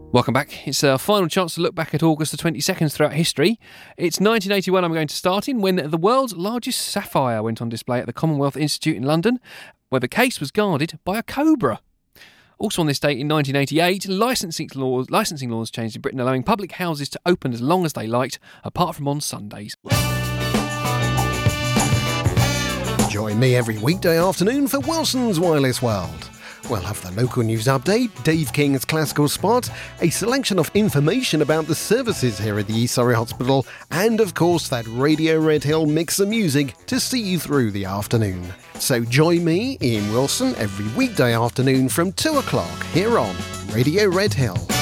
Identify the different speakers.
Speaker 1: Welcome back. It's our final chance to look back at August the 22nd throughout history. It's 1981 I'm going to start in, when the world's largest sapphire went on display at the Commonwealth Institute in London, where the case was guarded by a cobra. Also on this date in 1988, licensing laws changed in Britain, allowing public houses to open as long as they liked, apart from on Sundays.
Speaker 2: Join me every weekday afternoon for Wilson's Wireless World. We'll have the local news update, Dave King's classical spot, a selection of information about the services here at the East Surrey Hospital, and of course that Radio Red Hill mix of music to see you through the afternoon. So join me, Ian Wilson, every weekday afternoon from 2 o'clock here on Radio Red Hill.